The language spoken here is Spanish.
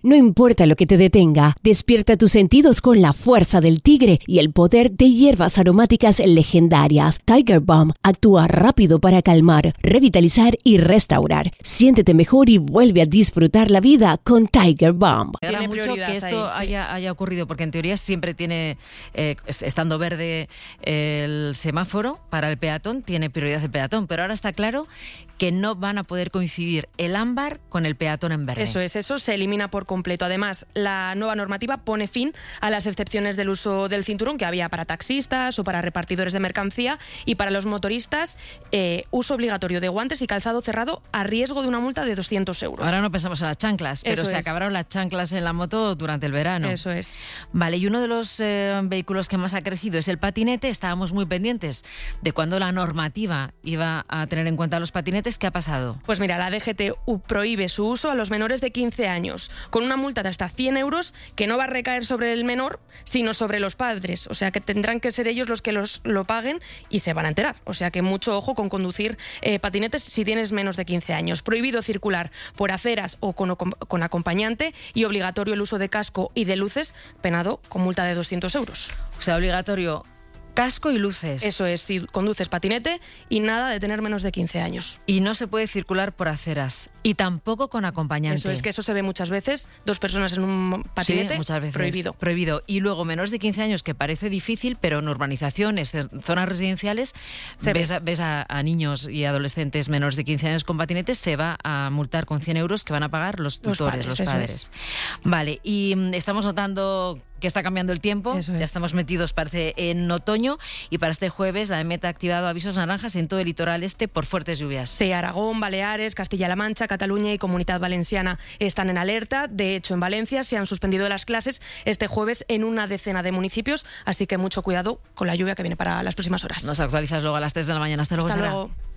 No importa lo que te detenga, despierta tus sentidos con la fuerza del tigre y el poder de hierbas aromáticas legendarias. Tiger Balm actúa rápido para calmar, revitalizar y restaurar. Siéntete mejor y vuelve a disfrutar la vida con Tiger Balm. Me alegra mucho que esto haya ocurrido, porque en teoría siempre tiene, estando verde el semáforo para el peatón, tiene prioridad el peatón, pero ahora está claro que no van a poder coincidir el ámbar con el peatón en verde. Eso se elimina por completo. Además, la nueva normativa pone fin a las excepciones del uso del cinturón que había para taxistas o para repartidores de mercancía, y para los motoristas uso obligatorio de guantes y calzado cerrado a riesgo de una multa de 200 euros. Ahora no pensamos en las chanclas, pero se acabaron las chanclas en la moto durante el verano. Eso es. Vale, y uno de los vehículos que más ha crecido es el patinete. Estábamos muy pendientes de cuándo la normativa iba a tener en cuenta los patinetes. ¿Qué ha pasado? Pues mira, la DGT prohíbe su uso a los menores de 15 años, con una multa de hasta 100 euros que no va a recaer sobre el menor, sino sobre los padres. O sea que tendrán que ser ellos los que lo paguen y se van a enterar. O sea que mucho ojo con conducir patinetes si tienes menos de 15 años. Prohibido circular por aceras o con acompañante, y obligatorio el uso de casco y de luces, penado con multa de 200 euros. O sea, obligatorio casco y luces. Eso es, si conduces patinete, y nada de tener menos de 15 años. Y no se puede circular por aceras, y tampoco con acompañante. Eso es, que eso se ve muchas veces, dos personas en un patinete, sí, muchas veces. Prohibido. Y luego menores de 15 años, que parece difícil, pero en urbanizaciones, en zonas residenciales, ves a niños y adolescentes menores de 15 años con patinetes, se va a multar con 100 euros que van a pagar los tutores, los padres. Vale, y estamos notando que está cambiando el tiempo, ya estamos metidos, parece, en otoño, y para este jueves la EMET ha activado avisos naranjas en todo el litoral este por fuertes lluvias. Sí, Aragón, Baleares, Castilla-La Mancha, Cataluña y Comunidad Valenciana están en alerta. De hecho, en Valencia se han suspendido las clases este jueves en una decena de municipios, así que mucho cuidado con la lluvia que viene para las próximas horas. Nos actualizas luego a las 3 de la mañana. Hasta luego, Sara.